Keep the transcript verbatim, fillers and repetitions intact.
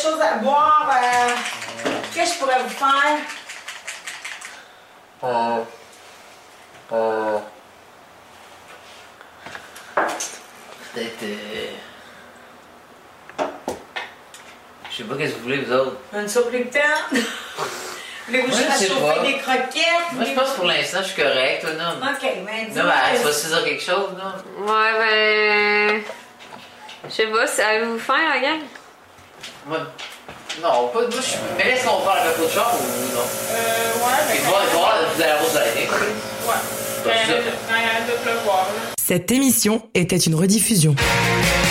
chose à boire. Euh, qu'est-ce que je pourrais vous faire? Oh. Oh. Peut-être... Euh... Je sais pas qu'est-ce que vous voulez, vous autres. Une soupe lectante? Voulez-vous Moi, juste je sais chauffer pas. des croquettes? Moi, je pense que pour l'instant, je suis correct, toi, non? OK, mais dis Non, mais tu vas se dire quelque chose, non? Ouais, ben. Je sais pas, si avez-vous faim, la gang? Moi... Non, pas... Moi, je suis... Mais laisse-moi faire le peu de char ou non? Euh, ouais, mais... Il va y avoir, vous allez avoir de la ligne. Ouais. Quand il y a de pleuvoir, là. Cette émission était une rediffusion.